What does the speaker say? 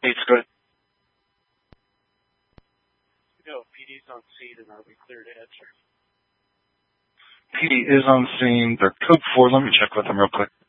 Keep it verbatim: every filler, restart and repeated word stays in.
It's good. No, P D's on scene and are we clear to answer? P D is on scene. They're code four. Let me check with them real quick.